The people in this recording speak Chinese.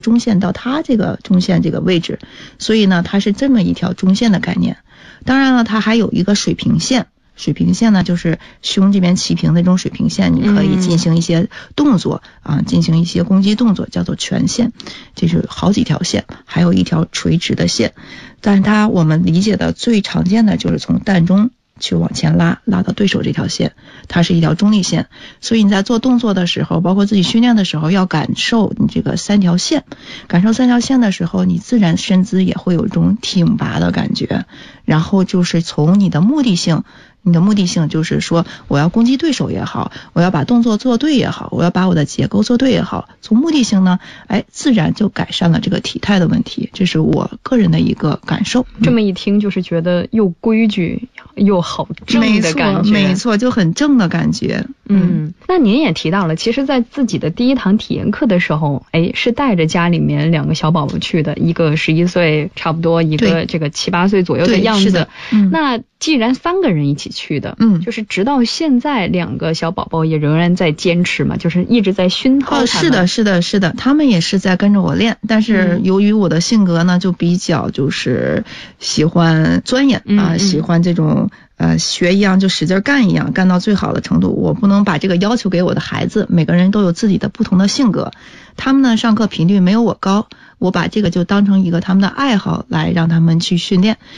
中线到它这个中线这个位置，所以呢它是这么一条中线的概念。当然了，它还有一个水平线，水平线呢就是胸这边齐平的这种水平线，你可以进行一些动作进行一些攻击动作，叫做全线，这是好几条线，还有一条垂直的线。但是它我们理解的最常见的就是从膻中去往前拉到对手这条线，它是一条中立线。所以你在做动作的时候，包括自己训练的时候，要感受你这个3条线，感受3条线的时候，你自然身姿也会有一种挺拔的感觉。然后就是从你的目的性就是说我要攻击对手也好，我要把动作做对也好，我要把我的结构做对也好，从目的性呢自然就改善了这个体态的问题，这是我个人的一个感受。 这么一听就是觉得又规矩又好正的感觉。 没错，就很正的感觉。 那您也提到了，其实在自己的第一堂体验课的时候是带着家里面2个小宝宝去的，一个11岁差不多，一个这个7、8岁左右的样子。那既然3个人一起去的，就是直到现在2个小宝宝也仍然在坚持嘛，就是一直在熏陶他们。 是的，他们也是在跟着我练，但是由于我的性格呢，就比较就是喜欢钻研喜欢这种学一样就使劲干一样，干到最好的程度。我不能把这个要求给我的孩子，每个人都有自己的不同的性格。他们呢上课频率没有我高，我把这个就当成一个他们的爱好来让他们去训练。